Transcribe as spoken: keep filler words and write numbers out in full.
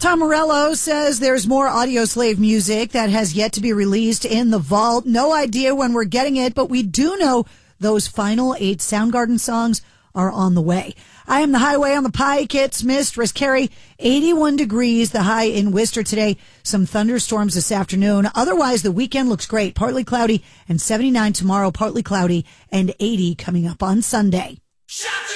Tom Morello says there's more Audioslave music that has yet to be released in the vault. No idea when we're getting it, but we do know those final eight Soundgarden songs are on the way. I am the highway on the pike. It's mist, Riscari, eighty-one degrees, the high in Worcester today. Some thunderstorms this afternoon. Otherwise, the weekend looks great. Partly cloudy and seventy-nine tomorrow, partly cloudy and eighty coming up on Sunday.